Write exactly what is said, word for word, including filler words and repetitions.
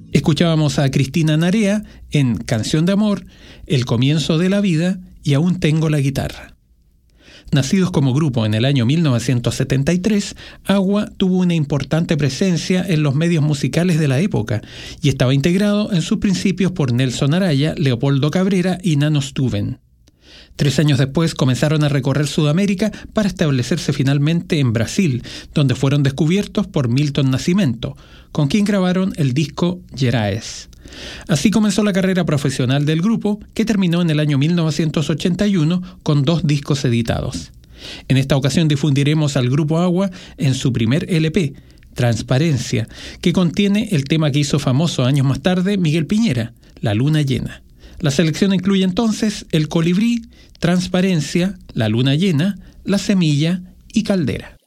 Escuchábamos a Cristina Narea en Canción de Amor, El comienzo de la vida y Aún tengo la guitarra. Nacidos como grupo en el año mil novecientos setenta y tres, Agua tuvo una importante presencia en los medios musicales de la época y estaba integrado en sus principios por Nelson Araya, Leopoldo Cabrera y Nano Stuben. Tres años después comenzaron a recorrer Sudamérica para establecerse finalmente en Brasil, donde fueron descubiertos por Milton Nascimento, con quien grabaron el disco Gerais. Así comenzó la carrera profesional del grupo, que terminó en el año mil novecientos ochenta y uno con dos discos editados. En esta ocasión difundiremos al grupo Agua en su primer L P, Transparencia, que contiene el tema que hizo famoso años más tarde Miguel Piñera, La luna llena. La selección incluye entonces El colibrí, Transparencia, La luna llena, La semilla y Caldera.